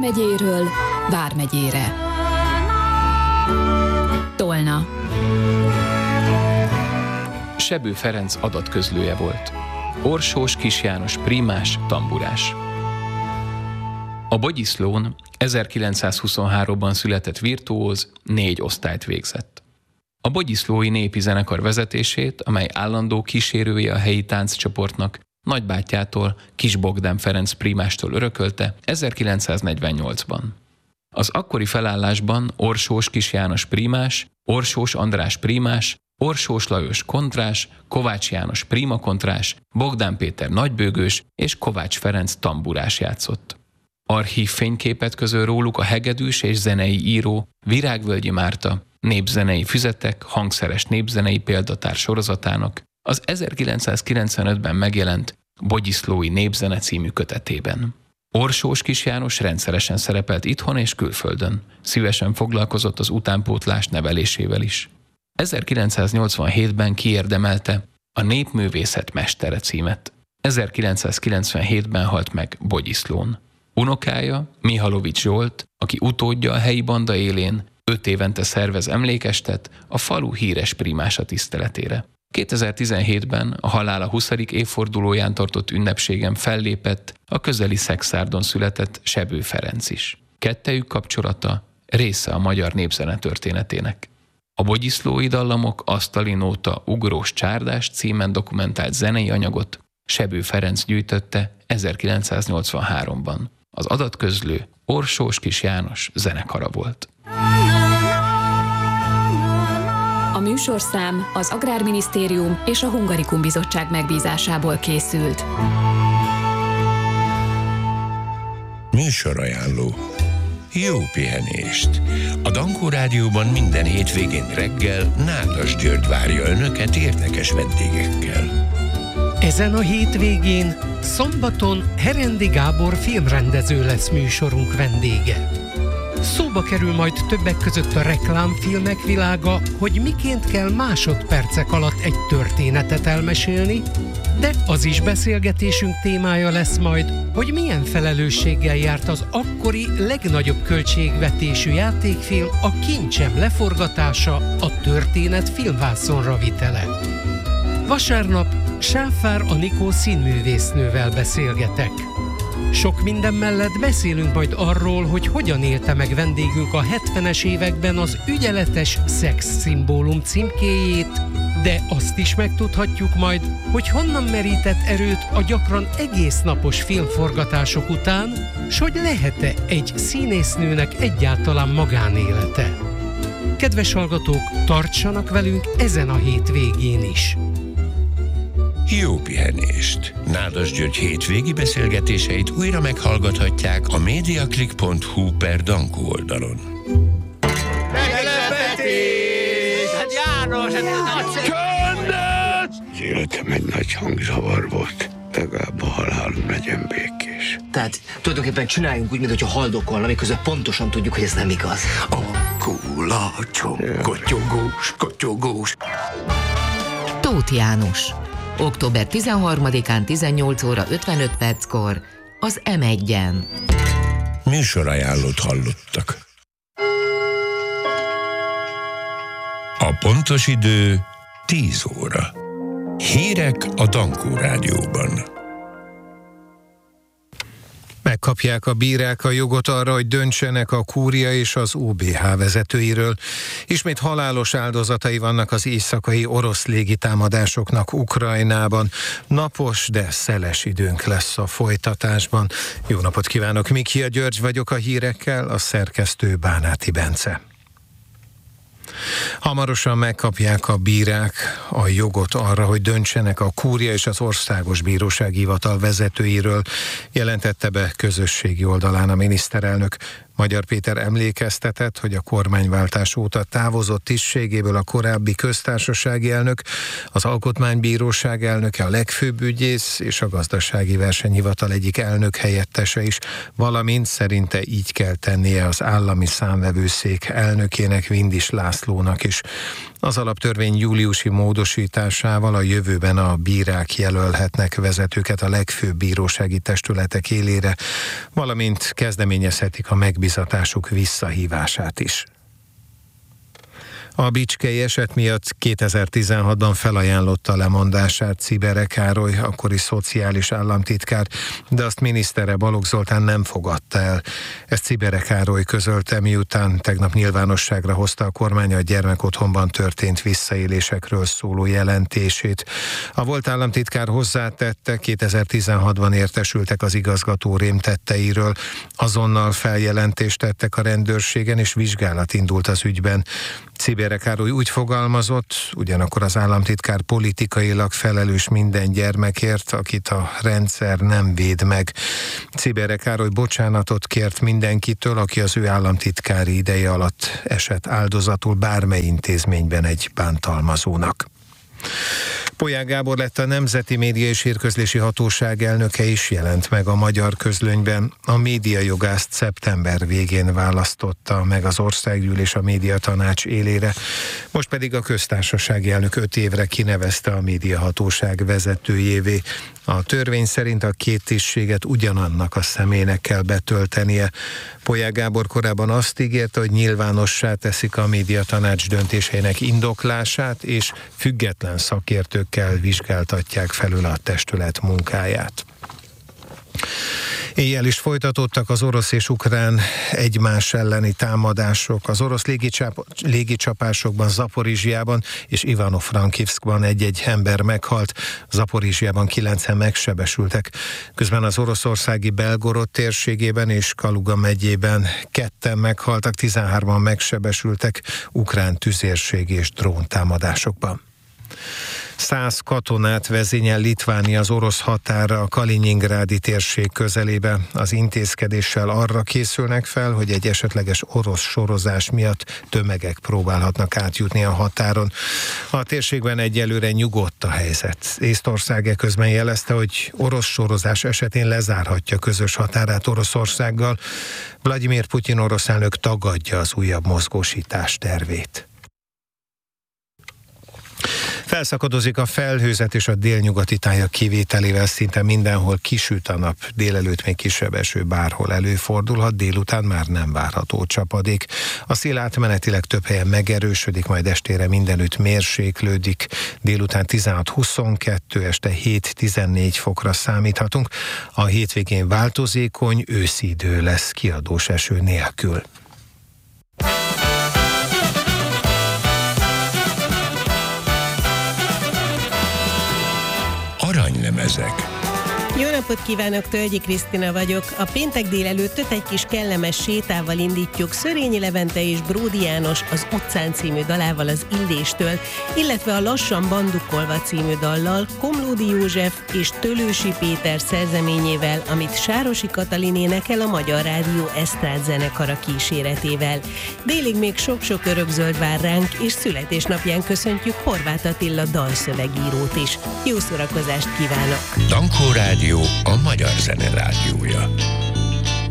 megyéről Vármegyére. Tolna. Sebő Ferenc adatközlője volt. Orsós Kis János prímás, tamburás. A Bogyiszlón 1923-ban született virtuóz 4 osztályt végzett. A Bogyiszlói Népi Zenekar vezetését, amely állandó kísérője a helyi tánccsoportnak, nagybátyjától, Kis Bogdán Ferenc prímástól örökölte 1948-ban. Az akkori felállásban Orsós Kis János prímás, Orsós András prímás, Orsós Lajos kontrás, Kovács János prímakontrás, Bogdán Péter nagybőgős és Kovács Ferenc tamburás játszott. Archív fényképet közöl róluk a hegedűs és zenei író Virágvölgyi Márta népzenei füzetek, hangszeres népzenei példatár sorozatának az 1995-ben megjelent Bogyiszlói Népzene című kötetében. Orsós Kis János rendszeresen szerepelt itthon és külföldön, szívesen foglalkozott az utánpótlás nevelésével is. 1987-ben kiérdemelte a Népművészet mestere címet. 1997-ben halt meg Bogyiszlón. Unokája, Mihalovics Zsolt, aki utódja a helyi banda élén, 5 évente szervez emlékestet a falu híres prímása tiszteletére. 2017-ben a halála 20. évfordulóján tartott ünnepségen fellépett a közeli Szexárdon született Sebő Ferenc is. Kettejük kapcsolata része a magyar népzene történetének. A Bogyiszlói dallamok Asztali nóta ugrós csárdás címen dokumentált zenei anyagot Sebő Ferenc gyűjtötte 1983-ban. Az adatközlő Orsós Kis János zenekara volt. A műsorszám az Agrárminisztérium és a Hungarikum Bizottság megbízásából készült. Műsorajánló. Jó pihenést! A Dankó Rádióban minden hétvégén reggel Nádas György várja önöket érdekes vendégekkel. Ezen a hétvégén, szombaton Herendi Gábor filmrendező lesz műsorunk vendége. Szóba kerül majd többek között a reklámfilmek világa, hogy miként kell másodpercek alatt egy történetet elmesélni, de az is beszélgetésünk témája lesz majd, hogy milyen felelősséggel járt az akkori legnagyobb költségvetésű játékfilm, a Kincsem leforgatása, a történet filmvászonra vitele. Vasárnap Sáfár Anikó színművésznővel beszélgetek. Sok minden mellett beszélünk majd arról, hogy hogyan élte meg vendégünk a 70-es években az ügyeletes szexszimbólum címkéjét, de azt is megtudhatjuk majd, hogy honnan merített erőt a gyakran egész napos filmforgatások után, s hogy lehet-e egy színésznőnek egyáltalán magánélete. Kedves hallgatók, tartsanak velünk ezen a hétvégén is! Jó pihenést! Nádas György hétvégi beszélgetéseit újra meghallgathatják a mediaclick.hu/Dankó oldalon. Meglepetés! Hát János, az életem egy nagy hangzavar volt. Legalább a halálom legyen békés. Tehát tulajdonképpen csináljunk úgy, mintha haldokolna, miközben pontosan tudjuk, hogy ez nem igaz. A kulacsom, kotyogós. Tóth János. Október 13-án 18 óra 55 perckor az M1-en. Műsorajánlót hallottak. A pontos idő 10 óra. Hírek a Dankó Rádióban. Megkapják a bírák a jogot arra, hogy döntsenek a kúria és az OBH vezetőiről. Ismét halálos áldozatai vannak az éjszakai orosz légitámadásoknak Ukrajnában. Napos, de szeles időnk lesz a folytatásban. Jó napot kívánok, Mikia György vagyok a hírekkel, a szerkesztő Bánáti Bence. Hamarosan megkapják a bírák a jogot arra, hogy döntsenek a kúria és az Országos Bírósági Hivatal vezetőiről, jelentette be közösségi oldalán a miniszterelnök. Magyar Péter emlékeztetett, hogy a kormányváltás óta távozott tisztségéből a korábbi köztársasági elnök, az Alkotmánybíróság elnöke, a legfőbb ügyész és a Gazdasági Versenyhivatal egyik elnök helyettese is, valamint szerinte így kell tennie az Állami Számvevőszék elnökének, Vindis Lászlónak is. Az alaptörvény júliusi módosításával a jövőben a bírák jelölhetnek vezetőket a legfőbb bírósági testületek élére, valamint kezdeményezhetik a megbízatásuk visszahívását is. A bicskei eset miatt 2016-ban felajánlotta lemondását Czibere Károly, akkori szociális államtitkár, de azt minisztere Balogh Zoltán nem fogadta el. Ezt Czibere Károly közölte, miután tegnap nyilvánosságra hozta a kormány a gyermekotthonban történt visszaélésekről szóló jelentését. A volt államtitkár hozzátette, 2016-ban értesültek az igazgató rémtetteiről, azonnal feljelentést tettek a rendőrségen, és vizsgálat indult az ügyben. Czibere Károly úgy fogalmazott, ugyanakkor az államtitkár politikailag felelős minden gyermekért, akit a rendszer nem véd meg. Czibere Károly bocsánatot kért mindenkitől, aki az ő államtitkári ideje alatt esett áldozatul bármely intézményben egy bántalmazónak. Polyák Gábor lett a Nemzeti Média és Hírközlési Hatóság elnöke is, jelent meg a Magyar Közlönyben. A médiajogászt szeptember végén választotta meg az Országgyűlés a Médiatanács élére, most pedig a köztársasági elnök 5 évre kinevezte a médiahatóság vezetőjévé. A törvény szerint a két tisztséget ugyanannak a személynek kell betöltenie. Polyák Gábor korábban azt ígérte, hogy nyilvánossá teszik a médiatanács döntéseinek indoklását, és független szakértőkkel vizsgáltatják felül a testület munkáját. Éjjel is folytatódtak az orosz és ukrán egymás elleni támadások. Az orosz légicsapásokban Zaporizsjában és Ivano-Frankivszkban egy-egy ember meghalt, Zaporizsjában 9-en megsebesültek. Közben az oroszországi Belgorod térségében és Kaluga megyében 2-en meghaltak, 13-an megsebesültek ukrán tüzérség és dróntámadásokban. 100 katonát vezényel Litvánia az orosz határra a Kalinyingrádi térség közelébe. Az intézkedéssel arra készülnek fel, hogy egy esetleges orosz sorozás miatt tömegek próbálhatnak átjutni a határon. A térségben egyelőre nyugodt a helyzet. Észtország eközben jelezte, hogy orosz sorozás esetén lezárhatja közös határát Oroszországgal. Vladimir Putyin orosz elnök tagadja az újabb mozgósítás tervét. Felszakadozik a felhőzet, és a délnyugati tájak kivételével szinte mindenhol kisüt a nap. Délelőtt még kisebb eső bárhol előfordulhat, délután már nem várható csapadék. A szél átmenetileg több helyen megerősödik, majd estére mindenütt mérséklődik. Délután 16-22, este 7-14 fokra számíthatunk. A hétvégén változékony őszi idő lesz kiadós eső nélkül. Aranylemezek. Jó napot kívánok, Tölgyi Krisztina vagyok. A péntek délelőttöt egy kis kellemes sétával indítjuk Szörényi Levente és Bródi János az Utcán című dalával az Illéstől, illetve a Lassan bandukolva című dallal Komlódi József és Tölősi Péter szerzeményével, amit Sárosi Katalin énekel a Magyar Rádió esztrád zenekara kíséretével. Délig még sok-sok örökzöld vár ránk, és születésnapján köszöntjük Horváth Attila dalszövegírót is. Jó szórakozást kívánok! Dankó Rádió, a magyar zene rádiója.